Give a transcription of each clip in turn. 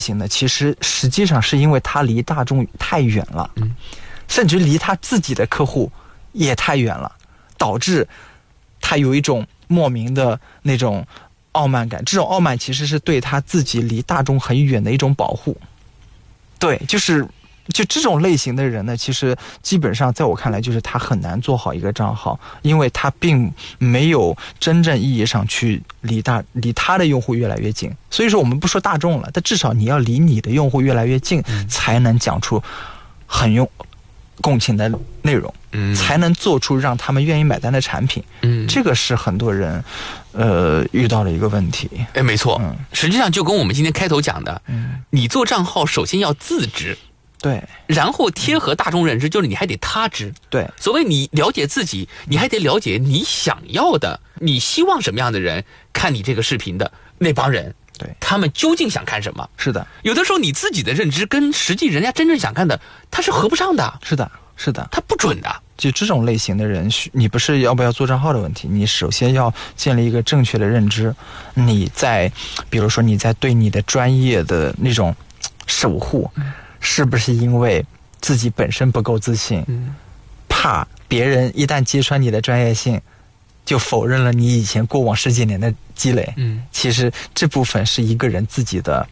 型的，其实实际上是因为他离大众太远了，甚至离他自己的客户也太远了，导致他有一种莫名的那种傲慢感。这种傲慢其实是对他自己离大众很远的一种保护。对，就这种类型的人呢，其实基本上在我看来，就是他很难做好一个账号，因为他并没有真正意义上去离他的用户越来越近。所以说我们不说大众了，但至少你要离你的用户越来越近，才能讲出很有共情的内容，才能做出让他们愿意买单的产品。这个是很多人遇到的一个问题。 没错，实际上就跟我们今天开头讲的，你做账号首先要自知， 对， 然后贴合大众认知，就是你还得他知。 对， 所谓你了解自己，你还得了解你想要的，你希望什么样的人看你这个视频的那帮人， 对， 他们究竟想看什么？ 是的， 有的时候你自己的认知跟实际人家真正想看的，它是合不上的。 是的，是的， 它不准的。 就这种类型的人，你不是要不要做账号的问题，你首先要建立一个正确的认知。比如说你在对你的专业的那种守护，是不是因为自己本身不够自信，怕别人一旦揭穿你的专业性，就否认了你以前过往10几年的积累。其实这部分是一个人自己的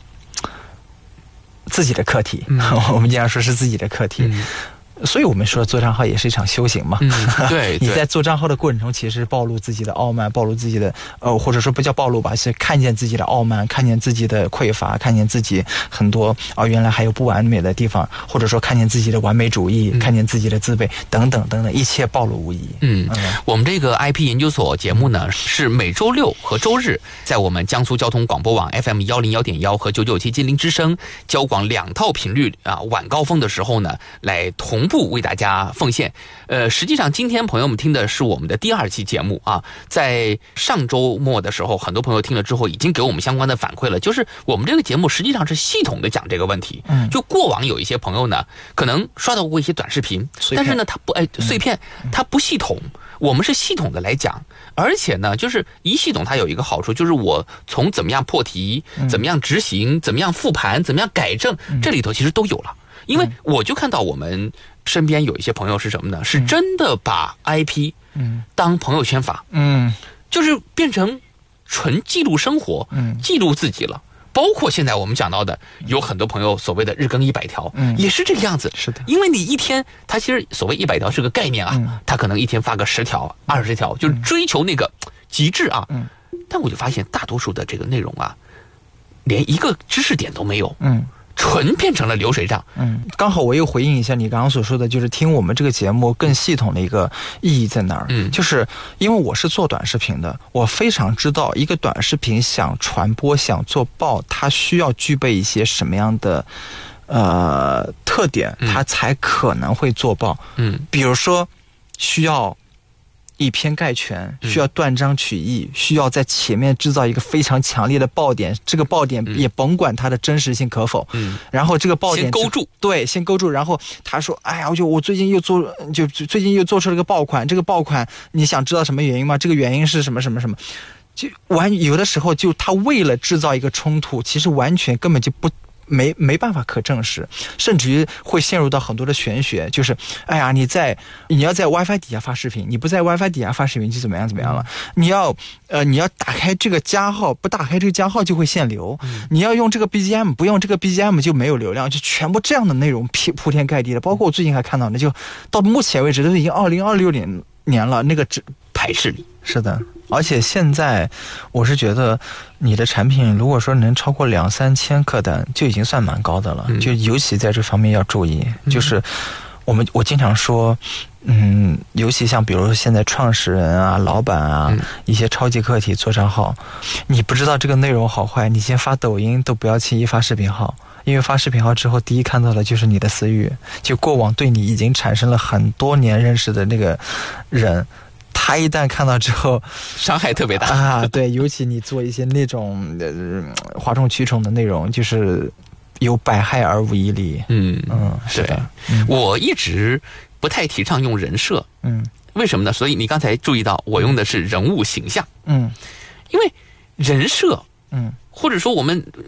课题，我们经常说是自己的课题。所以我们说做账号也是一场修行嘛。 对， 你在做账号的过程中，其实暴露自己的傲慢，暴露自己的或者说不叫暴露吧，是看见自己的傲慢，看见自己的匮乏，看见自己很多原来还有不完美的地方，或者说看见自己的完美主义，看见自己的自卑等等等等，一切暴露无遗。 我们这个 IP 研究所节目呢，是每周六和周日在我们江苏交通广播网 FM 101.1和997金陵之声交广2套频率晚高峰的时候呢，来同步为大家奉献。实际上今天朋友们听的是我们的第2期节目啊，在上周末的时候，很多朋友听了之后已经给我们相关的反馈了，就是我们这个节目实际上是系统的讲这个问题。就过往有一些朋友呢，可能刷到过一些短视频，但是呢，他不碎片，他不系统。我们是系统的来讲，而且呢，就是一系统它有一个好处，就是我从怎么样破题，怎么样执行，怎么样复盘，怎么样改正，这里头其实都有了。因为我就看到我们身边有一些朋友是什么呢？是真的把 IP 当朋友圈发，就是变成纯记录生活，记录自己了。包括现在我们讲到的，有很多朋友所谓的日更100条，也是这个样子。 是的， 因为你一天，他其实所谓100条是个概念啊，他可能一天发个10条、20条，就是追求那个极致啊。但我就发现大多数的这个内容啊，连一个知识点都没有。纯变成了流水账。 刚好我又回应一下你刚刚所说的，就是听我们这个节目更系统的一个意义在哪儿？就是因为我是做短视频的，我非常知道一个短视频想传播、想做爆，它需要具备一些什么样的特点，它才可能会做爆。比如说需要以偏概全，需要断章取义，需要在前面制造一个非常强烈的爆点，这个爆点也甭管它的真实性可否，然后这个爆点先勾住， 对，先勾住，然后他说，哎呀，我最近又做出了个爆款，这个爆款你想知道什么原因吗？这个原因是什么什么什么，就有的时候就他为了制造一个冲突，其实完全根本就没办法可证实，甚至于会陷入到很多的玄学，就是哎呀，你要在 WiFi 底下发视频，你不在 WiFi 底下发视频就怎么样了，你要打开这个加号，不打开这个加号就会限流，你要用这个 BGM， 不用这个 BGM 就没有流量，就全部这样的内容铺天盖地的。包括我最近还看到的，就到目前为止都已经2026年了，那个排斥力。 是的，而且现在我是觉得你的产品如果说能超过2-3千客单就已经算蛮高的了，就尤其在这方面要注意。就是我经常说尤其像比如说现在创始人啊、老板啊、一些超级个体做账号，你不知道这个内容好坏，你先发抖音都不要轻易发视频号，因为发视频号之后第一看到的就是你的私域，就过往对你已经产生了很多年认识的那个人，他一旦看到之后伤害特别大啊！对，尤其你做一些那种哗众取宠的内容，就是有百害而无一利。是的。 我一直不太提倡用人设。为什么呢？所以你刚才注意到我用的是人物形象。因为人设，或者说我们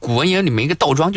古文言里面一个倒装